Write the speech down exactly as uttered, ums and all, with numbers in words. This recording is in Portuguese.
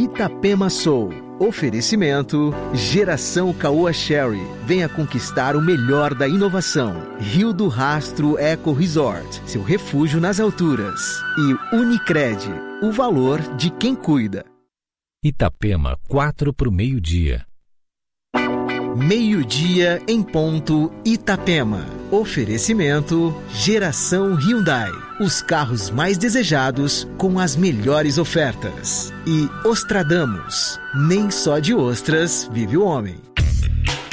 Itapema Soul. Oferecimento Geração Caoa Sherry. Venha conquistar o melhor da inovação. Rio do Rastro Eco Resort. Seu refúgio nas alturas. E Unicred. O valor de quem cuida. Itapema, quatro para o meio-dia. Meio-dia em ponto, Itapema. Oferecimento Geração Hyundai. Os carros mais desejados com as melhores ofertas. E Ostradamus. Nem só de ostras vive o homem.